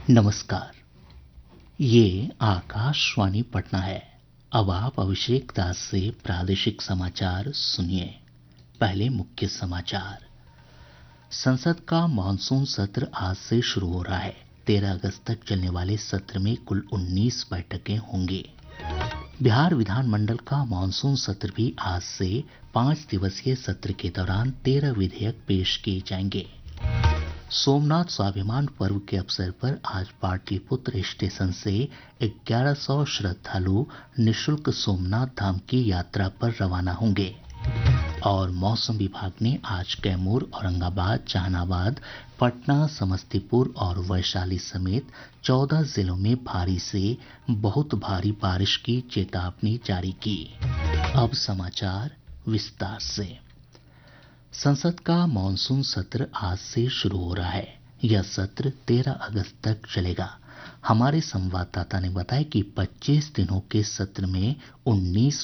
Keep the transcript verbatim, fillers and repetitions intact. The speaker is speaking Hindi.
नमस्कार। ये आकाशवाणी पटना है। अब आप अभिषेक दास से प्रादेशिक समाचार सुनिए। पहले मुख्य समाचार। संसद का मानसून सत्र आज से शुरू हो रहा है। तेरह अगस्त तक चलने वाले सत्र में कुल उन्नीस बैठकें होंगी। बिहार विधानमंडल का मानसून सत्र भी आज से पाँच दिवसीय सत्र के दौरान तेरह विधेयक पेश किए जाएंगे। सोमनाथ स्वाभिमान पर्व के अवसर पर आज पाटलिपुत्र स्टेशन से ग्यारह सौ श्रद्धालु निःशुल्क सोमनाथ धाम की यात्रा पर रवाना होंगे। और मौसम विभाग ने आज कैमूर, औरंगाबाद, जहानाबाद, पटना, समस्तीपुर और वैशाली समेत चौदह जिलों में भारी से बहुत भारी बारिश की चेतावनी जारी की। अब समाचार विस्तार से। संसद का मानसून सत्र आज से शुरू हो रहा है। यह सत्र तेरह अगस्त तक चलेगा। हमारे संवाददाता ने बताया कि पच्चीस दिनों के सत्र में उन्नीस